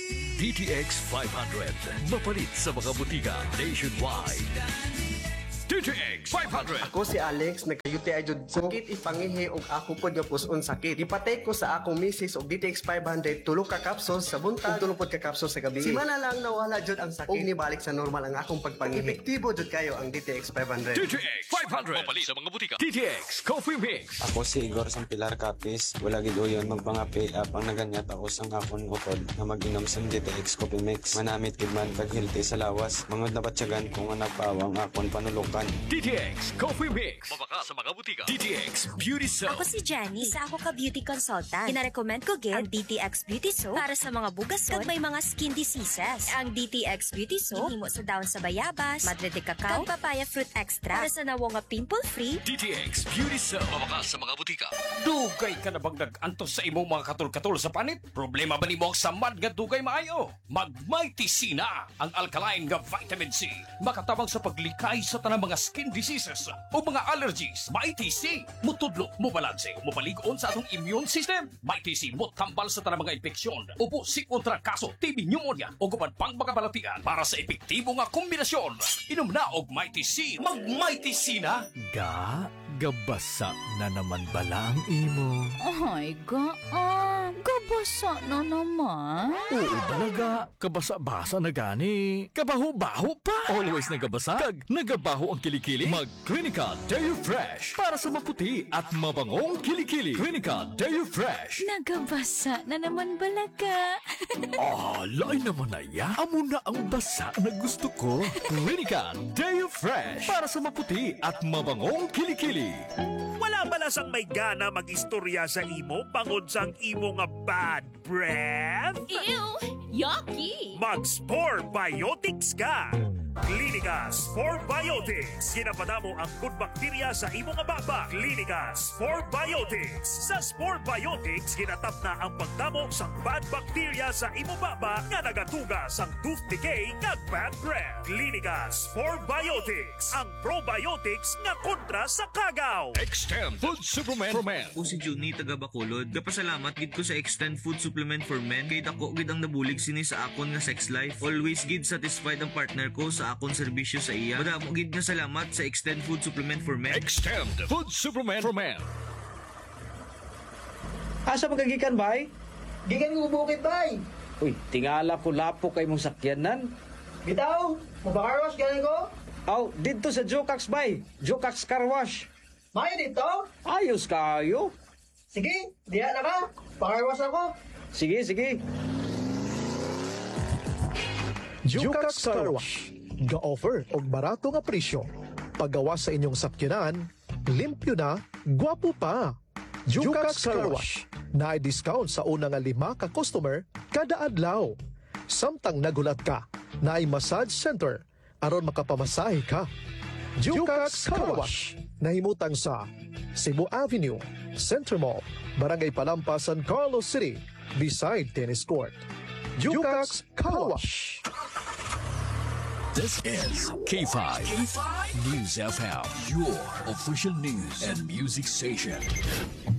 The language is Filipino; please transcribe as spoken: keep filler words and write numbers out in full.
D T X five hundred. Mapalit sa mga butika nationwide. D T X five hundred. Ako si Alex, nagkayuti ay jud sakit ipangihi og ako pod nga puson sakit. Ipatay ko sa akong misis og D T X five hundred tulo ka capsules sa buntag, tulo pod ka capsules sa gabi. Simana lang nawala jud ang sakit. Og nibalik sa normal ang akong pagpangihi. Epektibo jud kayo ang D T X five hundred. D T X five hundred. Mapalit sa mga butika. D T X Coffee Mix. Ako si Igor Sampilar Capis. Wala gid uyon magpangapi apang naganyat ako sang akon utod na mag-inom sa D T X Coffee Mix. Manamit gid man pag healthy sa lawas. Mangod na batyagan kung nga nagpawang akon panulok. D T X Coffee Mix. Mabaka sa mga butika. D T X Beauty Soap. Ako si Jenny. Isa ako ka beauty consultant. Kina-recommend ko gid ang D T X Beauty Soap para sa mga bugason kag may mga skin diseases. Ang D T X Beauty Soap himo sa daon sa bayabas, madre de cacao, kag papaya fruit extra para sa nawo nga pimple-free. D T X Beauty Soap. Mabaka sa mga butika. Dugay ka na bang nag-antos sa imong mga katul-katul sa panit? Problema ba nimo ang samad nga dugay maayo? Mag-Mighty C na ang alkaline nga vitamin C. Makatabang sa paglikay sa tanang mga skin diseases o mga allergies. Mighty C. Mutudlo, mubalanse, mupalig-on sa atong immune system. Mighty C mo tambal sa tanang mga infeksyon. Upo si kontra kaso, T B pneumonia o guban pang magabalatian para sa epektibo nga kombinasyon. Inom na og Mighty C. Mag-Mighty C na. Ga, gabasa na naman bala ang imo. Ay, gaan. Gabasa na naman. Oo balaga, kabasa-basa na gani. Kabaho-baho pa. Always nagabasa, kag nagabaho ang kilikili. Mag Clinica Deo Fresh para sa maputi at mabangong kilikili. Clinica Deo Fresh. Nagabasa na naman balaga. Ah, lain naman na ya. Amo na ang basa na gusto ko. Clinica Deo Fresh para sa maputi at mabangong kilikili. Wala ba lasang may gana mag-istorya sa imo bangod sang imo nga bad breath? Ew! Yucky! Mag-Spore Biotics ka! Clinica Spore Biotics. Ginapadamo ang good bacteria sa imo nga baba. Clinica Spore Biotics. Sa Spore Biotics, ginatap na ang pagdamo sang bad bacteria sa imo baba nga nagatuga sang tooth decay nga bad breath. Clinica Spore Biotics. Ang probiotics nga kontra sa kagaw. Extend Food Supplement for Men. Ako si Juni taga Bacolod. Gapasalamat gid ko sa Extend Food Supplement for Men kay dako gid ang nabulig sini sa akon nga sex life. Always gid satisfied ang partner ko sa akon serbisyo sa iya. Madamo gid nga salamat sa Extend Food Supplement for Men. Extend Food Supplement for Men. Asa magagikan bay? Gikan ko bukid bay. Uy, tingala ko lapo kay mong sakyanan. Bitaw, mabakarwas ganin ko. Aw, dito sa Jokax bay. Jokax Car Wash. May dito? Ayos kayo. Sige, diha na ka. Pakarwas ako. Sige, sige. Jukax Car Wash. Ga-offer og barato nga presyo. Paggawa sa inyong sakyanan, limpyo na, gwapo pa. Jukax Car Wash. Na ay discount sa una nga lima ka customer kada adlaw. Samtang nagulat ka, na ay massage center aron makapamasahe ka. Jukax Car Wash. Nahimutang sa Cebu Avenue, Center Mall, Barangay Palampasan, Carlos City, beside tennis court. Jukax Car Wash. This is K five News F M, your official news and music station.